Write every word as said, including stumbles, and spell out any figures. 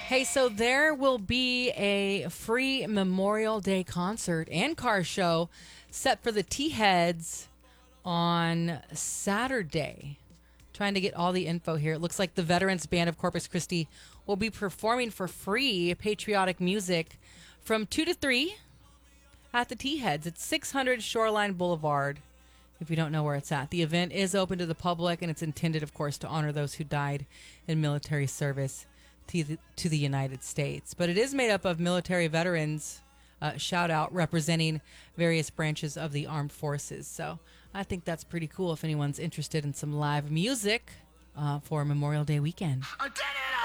Hey, so there will be a free Memorial Day concert and car show set for the T Heads on Saturday. Trying to get all the info here. It looks like the Veterans Band of Corpus Christi will be performing for free patriotic music from two to three at the T Heads. It's six hundred Shoreline Boulevard, if you don't know where it's at. The event is open to the public, and it's intended, of course, to honor those who died in military service to the, to the United States. But it is made up of military veterans, uh, shout out, representing various branches of the armed forces. So I think that's pretty cool if anyone's interested in some live music uh, for Memorial Day weekend. I did it